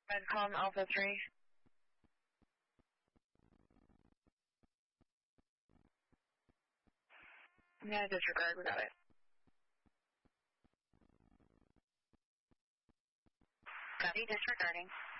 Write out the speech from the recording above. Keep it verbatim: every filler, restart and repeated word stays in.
Medcom Alpha three. Yeah, disregard, we got it. Copy, disregarding.